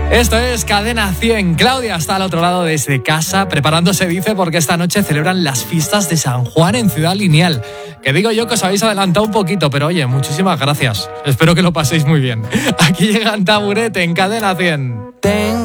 Esto es Cadena 100. Claudia está al otro lado desde casa, preparándose, dice, porque esta noche celebran las fiestas de San Juan en Ciudad Lineal. Que digo yo que os habéis adelantado un poquito, pero oye, muchísimas gracias. Espero que lo paséis muy bien. Aquí llega Taburete en Cadena 100.